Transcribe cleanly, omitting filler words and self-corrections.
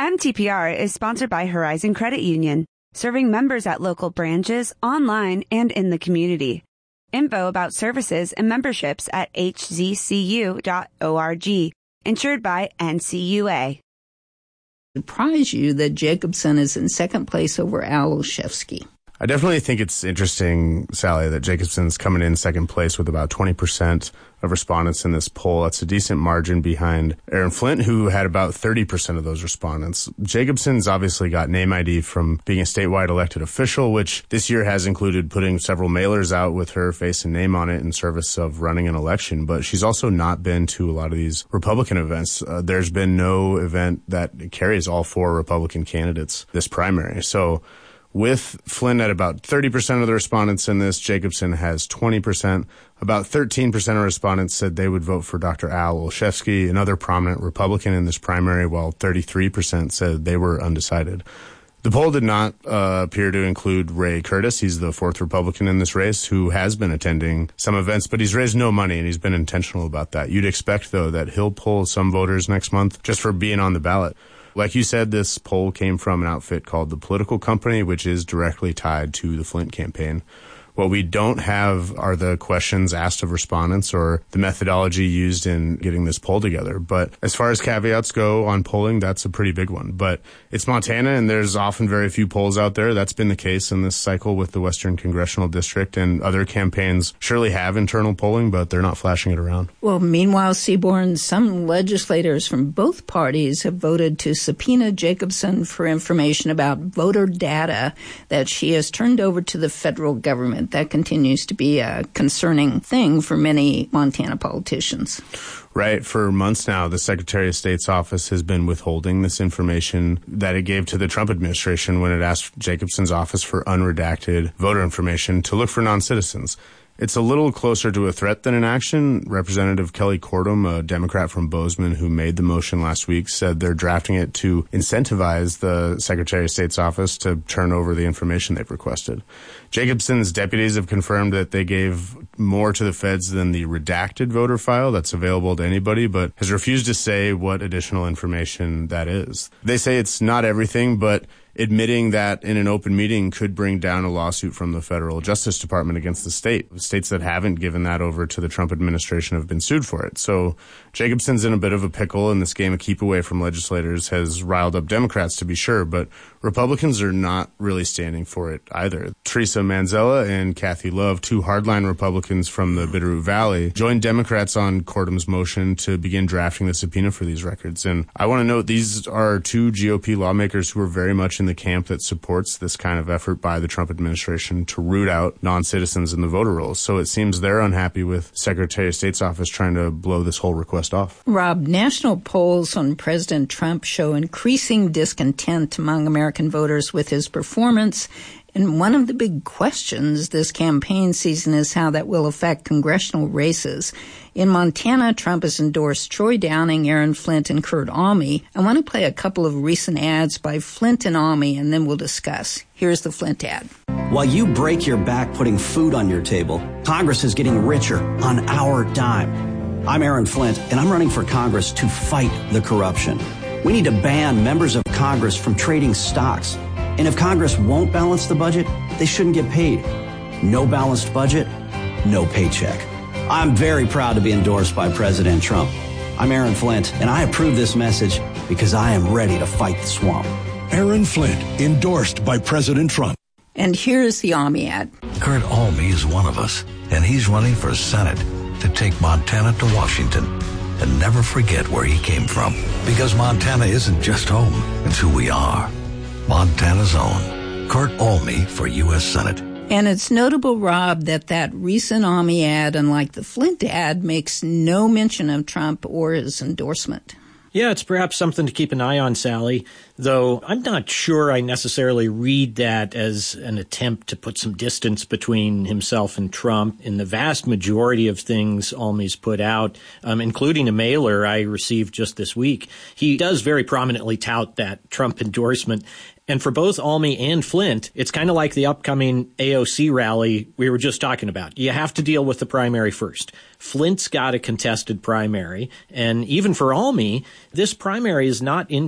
MTPR is sponsored by Horizon Credit Union, serving members at local branches, online, and in the community. Info about services and memberships at hzcu.org. Insured by NCUA. Surprise you that Jacobson is in second place over Al Olszewski. I definitely think it's interesting, Sally, that Jacobson's coming in second place with about 20% of respondents in this poll. That's a decent margin behind Aaron Flint, who had about 30% of those respondents. Jacobson's obviously got name ID from being a statewide elected official, which this year has included putting several mailers out with her face and name on it in service of running an election. But she's also not been to a lot of these Republican events. There's been no event that carries all four Republican candidates this primary. So with Flynn at about 30% of the respondents in this, Jacobson has 20%. About 13% of respondents said they would vote for Dr. Al Olszewski, another prominent Republican in this primary, while 33% said they were undecided. The poll did not appear to include Ray Curtis. He's the fourth Republican in this race who has been attending some events, but he's raised no money, and he's been intentional about that. You'd expect, though, that he'll pull some voters next month just for being on the ballot. Like you said, this poll came from an outfit called The Political Company, which is directly tied to the Flint campaign. What we don't have are the questions asked of respondents or the methodology used in getting this poll together. But as far as caveats go on polling, that's a pretty big one. But it's Montana, and there's often very few polls out there. That's been the case in this cycle with the Western Congressional District, and other campaigns surely have internal polling, but they're not flashing it around. Well, meanwhile, Seaborn, some legislators from both parties have voted to subpoena Jacobson for information about voter data that she has turned over to the federal government. That continues to be a concerning thing for many Montana politicians. Right. For months now, the Secretary of State's office has been withholding this information that it gave to the Trump administration when it asked Jacobson's office for unredacted voter information to look for non-citizens. It's a little closer to a threat than an action. Representative Kelly Cordum, a Democrat from Bozeman who made the motion last week, said they're drafting it to incentivize the Secretary of State's office to turn over the information they've requested. Jacobson's deputies have confirmed that they gave more to the feds than the redacted voter file that's available to anybody, but has refused to say what additional information that is. They say it's not everything, but admitting that in an open meeting could bring down a lawsuit from the federal Justice Department against the state. States that haven't given that over to the Trump administration have been sued for it. So Jacobson's in a bit of a pickle, and this game of keep away from legislators has riled up Democrats, to be sure, but Republicans are not really standing for it either. Teresa Manzella and Kathy Love, two hardline Republicans from the Bitterroot Valley, joined Democrats on Cordum's motion to begin drafting the subpoena for these records. And I want to note these are two GOP lawmakers who are very much in the camp that supports this kind of effort by the Trump administration to root out non-citizens in the voter rolls. So it seems they're unhappy with Secretary of State's office trying to blow this whole request off. Rob, national polls on President Trump show increasing discontent among American voters with his performance. And one of the big questions this campaign season is how that will affect congressional races. In Montana, Trump has endorsed Troy Downing, Aaron Flint, and Kurt Alme. I want to play a couple of recent ads by Flint and Alme, and then we'll discuss. Here's the Flint ad. While you break your back putting food on your table, Congress is getting richer on our dime. I'm Aaron Flint, and I'm running for Congress to fight the corruption. We need to ban members of Congress from trading stocks. And if Congress won't balance the budget, they shouldn't get paid. No balanced budget, no paycheck. I'm very proud to be endorsed by President Trump. I'm Aaron Flint, and I approve this message because I am ready to fight the swamp. Aaron Flint, endorsed by President Trump. And here's the Alme ad. Kurt Alme is one of us, and he's running for Senate to take Montana to Washington and never forget where he came from. Because Montana isn't just home, it's who we are. Montana's own. Kurt Alme for U.S. Senate. And it's notable, Rob, that recent Alme ad, unlike the Flint ad, makes no mention of Trump or his endorsement. Yeah, it's perhaps something to keep an eye on, Sally, though I'm not sure I necessarily read that as an attempt to put some distance between himself and Trump. In the vast majority of things Alme's put out, including a mailer I received just this week, he does very prominently tout that Trump endorsement. And for both Alme and Flint, it's kind of like the upcoming AOC rally we were just talking about. You have to deal with the primary first. Flint's got a contested primary. And even for Alme, this primary is not in